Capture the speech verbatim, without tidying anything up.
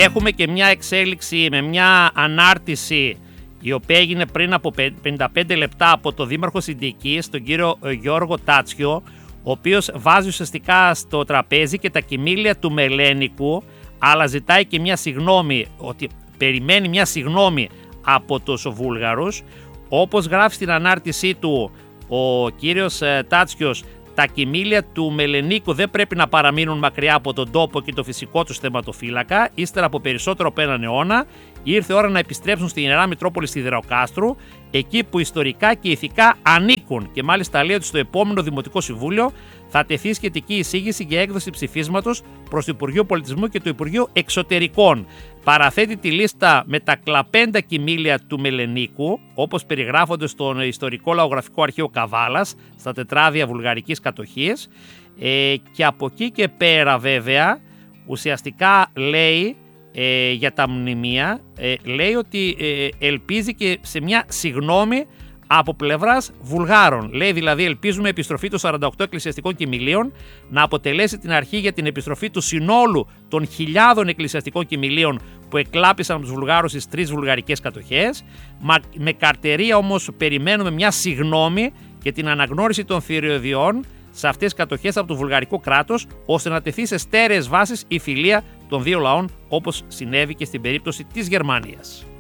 Και έχουμε και μια εξέλιξη με μια ανάρτηση η οποία έγινε πριν από πενήντα πέντε λεπτά από το Δήμαρχο Συντικής, τον κύριο Γιώργο Τάτσιο, ο οποίος βάζει ουσιαστικά στο τραπέζι και τα κοιμήλια του Μελένικου, αλλά ζητάει και μια συγγνώμη, ότι περιμένει μια συγγνώμη από τους Βούλγαρους. Όπως γράφει στην ανάρτησή του ο κύριος Τάτσιος, τα κοιμήλια του Μελενίκου δεν πρέπει να παραμείνουν μακριά από τον τόπο και το φυσικό τους θεματοφύλακα. Ύστερα από περισσότερο από έναν αιώνα, ήρθε ώρα να επιστρέψουν στην Ιερά Μητρόπολη Σιδηροκάστρου, εκεί που ιστορικά και ηθικά ανήκουν. Και μάλιστα λέει ότι στο επόμενο Δημοτικό Συμβούλιο θα τεθεί σχετική εισήγηση για έκδοση ψηφίσματος προς το Υπουργείο Πολιτισμού και το Υπουργείο Εξωτερικών. Παραθέτει τη λίστα με τα κλαπέντα κοιμήλια του Μελενίκου, όπως περιγράφονται στον Ιστορικό Λαογραφικό Αρχείο Καβάλας, στα τετράδια βουλγαρικής κατοχής. Ε, και από εκεί και πέρα βέβαια, ουσιαστικά λέει ε, για τα μνημεία, ε, λέει ότι ε, ελπίζει και σε μια συγνώμη από πλευράς Βουλγάρων. Λέει δηλαδή, ελπίζουμε η επιστροφή των σαράντα οκτώ εκκλησιαστικών κοιμηλίων να αποτελέσει την αρχή για την επιστροφή του συνόλου των χιλιάδων εκκλησιαστικών κοιμηλίων που εκλάπησαν από τους Βουλγάρους στις τρεις βουλγαρικές κατοχές. Με καρτερία όμως περιμένουμε μια συγνώμη και την αναγνώριση των θηριωδιών σε αυτές τις κατοχές από το βουλγαρικό κράτος, ώστε να τεθεί σε στέρεες βάσεις η φιλία των δύο λαών, όπως συνέβη και στην περίπτωση της Γερμανίας.